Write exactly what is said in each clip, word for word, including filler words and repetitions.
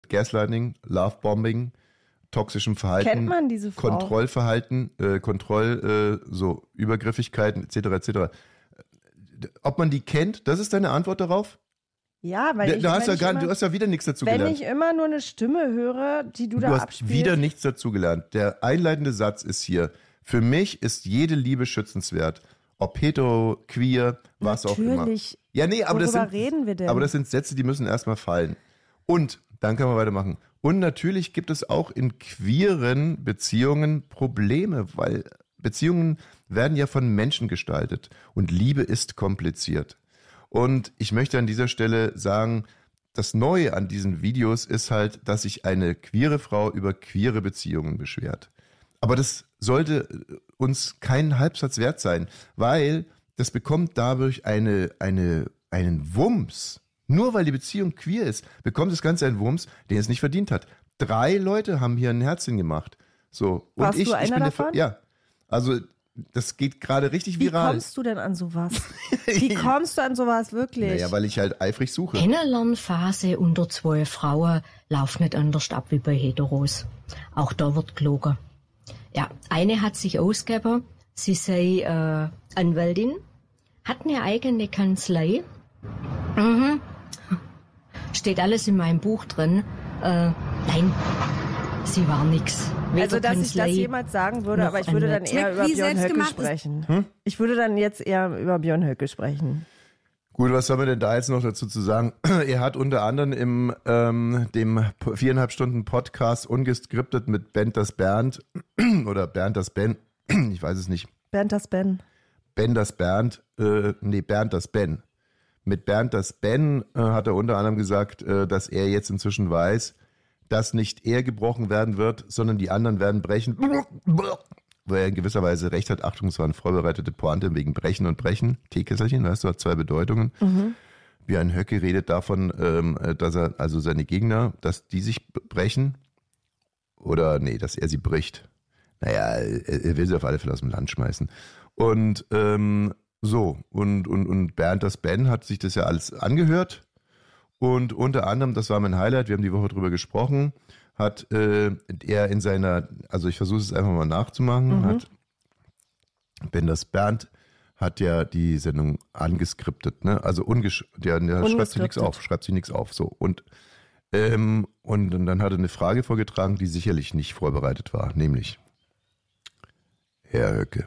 Gaslighting, Lovebombing, toxischem Verhalten. Kennt man diese Frau? Kontrollverhalten, äh, Kontroll, äh, so Übergriffigkeiten et cetera et cetera. Ob man die kennt, das ist deine Antwort darauf? Ja, weil du, ich, du, hast ja ich gar, immer, du hast ja wieder nichts dazu wenn gelernt. Wenn ich immer nur eine Stimme höre, die du, du da hast abspielst. wieder nichts dazu gelernt. Der einleitende Satz ist hier: Für mich ist jede Liebe schützenswert. Ob hetero, queer, was Natürlich. auch immer. Ja, nee, aber das, sind, reden wir denn? aber das sind Sätze, die müssen erstmal fallen. Und, dann können wir weitermachen. Und natürlich gibt es auch in queeren Beziehungen Probleme, weil Beziehungen werden ja von Menschen gestaltet. Und Liebe ist kompliziert. Und ich möchte an dieser Stelle sagen, das Neue an diesen Videos ist halt, dass sich eine queere Frau über queere Beziehungen beschwert. Aber das sollte uns keinen Halbsatz wert sein, weil das bekommt dadurch eine, eine, einen Wumms. Nur weil die Beziehung queer ist, bekommt das Ganze einen Wumms, den es nicht verdient hat. Drei Leute haben hier ein Herzchen gemacht. So. Und Warst ich, du einer ich bin davon? Der, ja. Also, das geht gerade richtig Wie viral. Wie kommst du denn an sowas? Wie kommst du an sowas wirklich? Naja, weil ich halt eifrig suche. Kennenlernphase unter zwei Frauen läuft nicht anders ab wie bei Heteros. Auch da wird gelogen. Ja, eine hat sich ausgegeben, sie sei äh, Anwältin, hat eine eigene Kanzlei. Mhm. Steht alles in meinem Buch drin. Äh, nein, sie war nix. Weder Also, dass Kanzlei, ich das jemals sagen würde, aber ich würde dann eher über Björn Höcke sprechen. Hm? Ich würde dann jetzt eher über Björn Höcke sprechen. Gut, was soll man denn da jetzt noch dazu zu sagen? Er hat unter anderem im ähm, dem viereinhalb Stunden Podcast ungeskriptet mit Bernd das Bernd oder Bernd das Ben, ich weiß es nicht. Bernd das Ben. Ben das Bernd, äh, nee, Bernd das Ben. Mit Bernd das Ben äh, hat er unter anderem gesagt, äh, dass er jetzt inzwischen weiß, dass nicht er gebrochen werden wird, sondern die anderen werden brechen. Wo er in gewisser Weise recht hat. Achtung, es war eine vorbereitete Pointe wegen Brechen und Brechen. Teekesselchen, weißt du, hat zwei Bedeutungen. Mhm. Björn Höcke redet davon, ähm, dass er, also seine Gegner, dass die sich brechen. Oder, nee, dass er sie bricht. Naja, er will sie auf alle Fälle aus dem Land schmeißen. Und, ähm, so. Und, und, und Bernd das Ben hat sich das ja alles angehört. Und unter anderem, das war mein Highlight, wir haben die Woche drüber gesprochen, hat äh, er in seiner, also ich versuche es einfach mal nachzumachen, mhm. hat Ben das Bernd hat ja die Sendung angeskriptet, ne? Also ungesch der, der schreibt sich nichts auf, schreibt sich nichts auf, so. Und, ähm, und, und dann hat er eine Frage vorgetragen, die sicherlich nicht vorbereitet war, nämlich: Herr Höcke,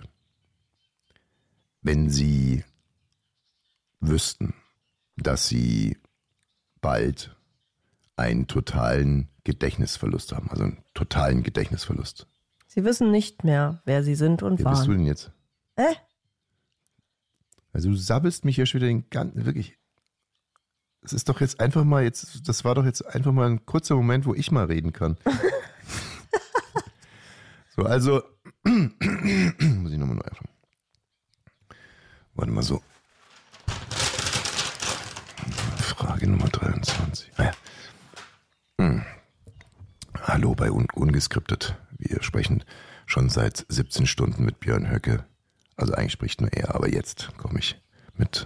wenn Sie wüssten, dass Sie bald einen totalen Gedächtnisverlust haben, also einen totalen Gedächtnisverlust. Sie wissen nicht mehr, wer Sie sind und Wer waren. bist du denn jetzt? Äh? Also du sabbelst mich ja schon wieder den ganzen, wirklich. Es ist doch jetzt einfach mal jetzt, das war doch jetzt einfach mal ein kurzer Moment, wo ich mal reden kann. So, also muss ich nochmal neu anfangen. Warte mal so. Frage Nummer dreiundzwanzig. Ah, ja. hm. Hallo bei Un- Ungeskriptet. Wir sprechen schon seit siebzehn Stunden mit Björn Höcke. Also eigentlich spricht nur er, aber jetzt komme ich mit.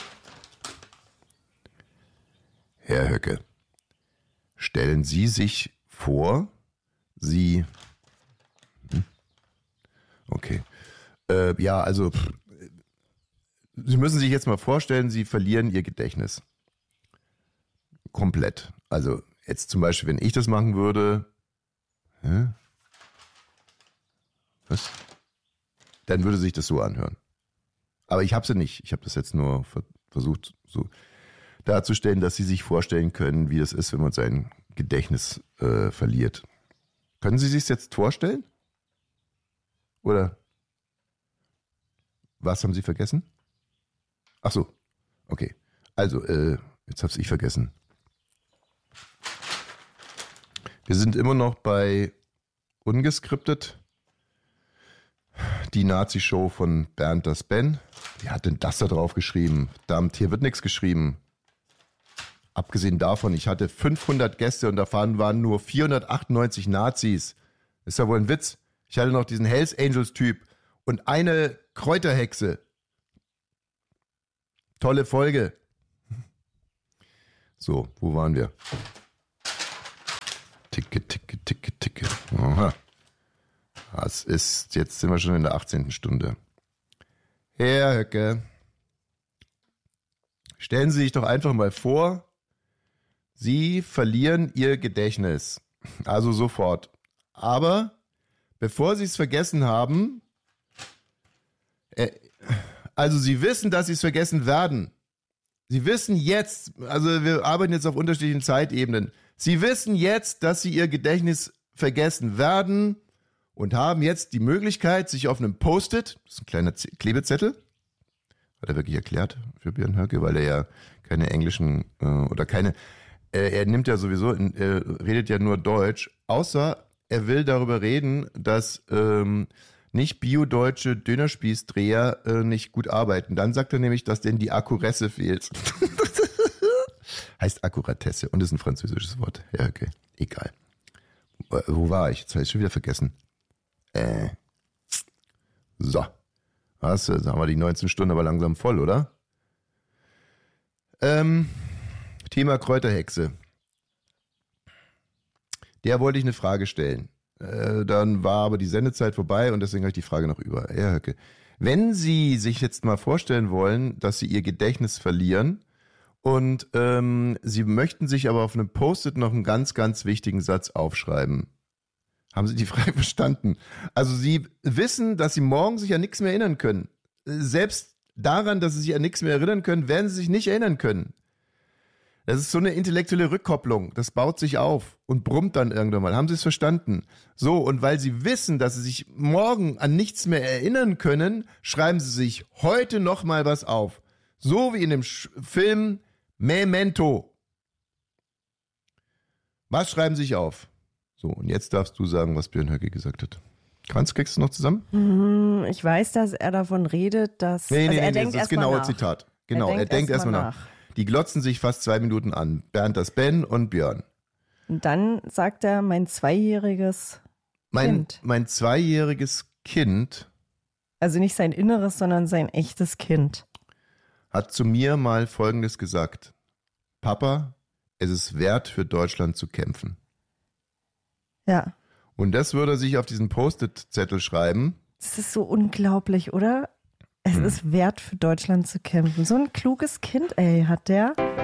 Herr Höcke, stellen Sie sich vor, Sie... Hm? Okay. Äh, ja, also... Pff, Sie müssen sich jetzt mal vorstellen, Sie verlieren Ihr Gedächtnis. Komplett. Also jetzt zum Beispiel, wenn ich das machen würde, hä? Was? Dann würde sich das so anhören. Aber ich habe sie nicht. Ich habe das jetzt nur versucht so darzustellen, dass Sie sich vorstellen können, wie es ist, wenn man sein Gedächtnis äh, verliert. Können Sie sich jetzt vorstellen? Oder was haben Sie vergessen? Ach so, okay. Also, äh, jetzt hab's ich vergessen. Wir sind immer noch bei Ungeskriptet. Die Nazi-Show von Bernd das Ben. Wer hat denn das da drauf geschrieben? Verdammt, hier wird nichts geschrieben. Abgesehen davon, ich hatte fünfhundert Gäste und davon waren nur vierhundertachtundneunzig Nazis. Ist ja wohl ein Witz. Ich hatte noch diesen Hells Angels-Typ und eine Kräuterhexe. Tolle Folge. So, wo waren wir? Ticke, ticke, ticke, ticke. Aha. Das ist, jetzt sind wir schon in der achtzehnten Stunde. Herr Höcke, stellen Sie sich doch einfach mal vor, Sie verlieren Ihr Gedächtnis. Also sofort. Aber bevor Sie es vergessen haben, äh, also Sie wissen, dass Sie es vergessen werden. Sie wissen jetzt, also wir arbeiten jetzt auf unterschiedlichen Zeitebenen. Sie wissen jetzt, dass Sie Ihr Gedächtnis vergessen werden und haben jetzt die Möglichkeit, sich auf einem Post-it, das ist ein kleiner Z- Klebezettel, hat er wirklich erklärt für Björn Höcke, weil er ja keine englischen äh, oder keine, äh, er nimmt ja sowieso, er redet ja nur Deutsch, außer er will darüber reden, dass ähm, nicht biodeutsche Dönerspießdreher äh, nicht gut arbeiten. Dann sagt er nämlich, dass denen die Akkuresse fehlt. Heißt Akkuratesse und ist ein französisches Wort. Ja, okay, egal. Wo war ich? Jetzt habe ich schon wieder vergessen. Äh. So. Was? Jetzt haben wir die neunzehn Stunden aber langsam voll, oder? Ähm, Thema Kräuterhexe. Der wollte ich eine Frage stellen. Äh, dann war aber die Sendezeit vorbei und deswegen habe ich die Frage noch über. Herr Höcke, wenn Sie sich jetzt mal vorstellen wollen, dass Sie Ihr Gedächtnis verlieren und ähm, Sie möchten sich aber auf einem Post-it noch einen ganz, ganz wichtigen Satz aufschreiben. Haben Sie die Frage verstanden? Also Sie wissen, dass Sie morgen sich an nichts mehr erinnern können. Selbst daran, dass Sie sich an nichts mehr erinnern können, werden Sie sich nicht erinnern können. Das ist so eine intellektuelle Rückkopplung. Das baut sich auf und brummt dann irgendwann mal. Haben Sie es verstanden? So, und weil Sie wissen, dass Sie sich morgen an nichts mehr erinnern können, schreiben Sie sich heute noch mal was auf. So wie in dem Sch- Film Memento. Was schreiben Sie sich auf? So, und jetzt darfst du sagen, was Björn Höcke gesagt hat. Kannst, kriegst du noch zusammen? Ich weiß, dass er davon redet, dass... Nee, nee, also nee, er nee, denkt das ist das erst mal genaue nach. Zitat. Genau, er denkt, er denkt erstmal erst nach. nach. Die glotzen sich fast zwei Minuten an. Bernd das Ben und Björn. Und dann sagt er, mein zweijähriges Mein, Kind. mein zweijähriges Kind Also nicht sein Inneres, sondern sein echtes Kind. hat zu mir mal Folgendes gesagt. Papa, es ist wert, für Deutschland zu kämpfen. Ja. Und das würde er sich auf diesen Post-it-Zettel schreiben. Das ist so unglaublich, oder? Es hm. ist wert, für Deutschland zu kämpfen. So ein kluges Kind, ey, hat der.